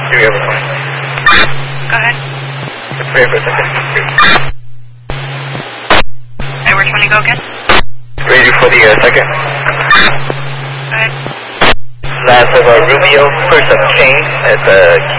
Do we have a point? Go ahead. Let's wait for a second. Hey, which one you go again? Ready for the second. Go ahead. Last of Rubio, first of King at